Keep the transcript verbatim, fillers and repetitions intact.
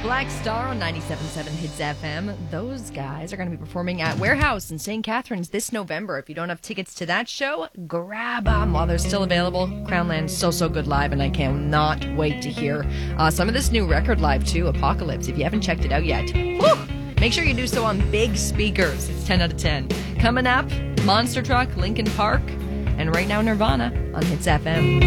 Black Star on ninety-seven point seven Hits F M. Those guys are going to be performing at Warehouse in Saint Catharines this November. If you don't have tickets to that show, grab them while they're still available. Crownland's so, so good live, and I cannot wait to hear uh, some of this new record live, too, Apocalypse. If you haven't checked it out yet, whew, make sure you do so on big speakers. It's ten out of ten. Coming up, Monster Truck, Linkin Park, and right now Nirvana on Hits F M.